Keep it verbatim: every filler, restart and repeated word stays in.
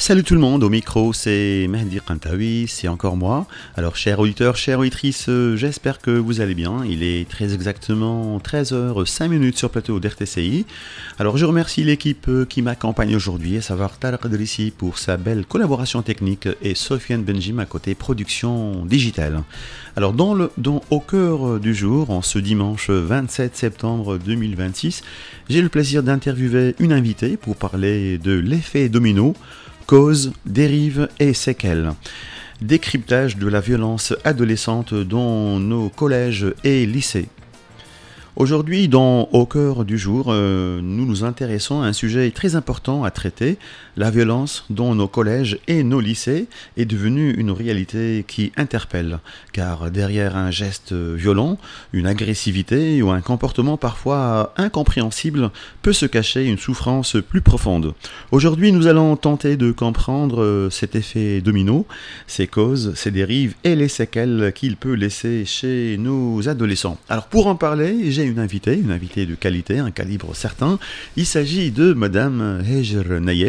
Salut tout le monde, au micro c'est Mehdi Kantaoui, c'est encore moi. Alors chers auditeurs, chères auditrices, euh, j'espère que vous allez bien. Il est très exactement treize heures cinq minutes sur le plateau d'R T C I. Alors je remercie l'équipe euh, qui m'accompagne aujourd'hui, à savoir Tarek Adrissi pour sa belle collaboration technique et Sofiane Benjim à côté production digitale. Alors dans le, dans, au cœur du jour, en ce dimanche vingt-sept septembre deux mille vingt-six, j'ai le plaisir d'interviewer une invitée pour parler de l'effet domino, causes, dérives et séquelles. Décryptage de la violence adolescente dans nos collèges et lycées. Aujourd'hui, dans Au cœur du jour, euh, nous nous intéressons à un sujet très important à traiter. La violence dans nos collèges et nos lycées est devenue une réalité qui interpelle. Car derrière un geste violent, une agressivité ou un comportement parfois incompréhensible peut se cacher une souffrance plus profonde. Aujourd'hui, nous allons tenter de comprendre cet effet domino, ses causes, ses dérives et les séquelles qu'il peut laisser chez nos adolescents. Alors pour en parler, j'ai une invitée, une invitée de qualité, un calibre certain. Il s'agit de Madame Hejer Nayel.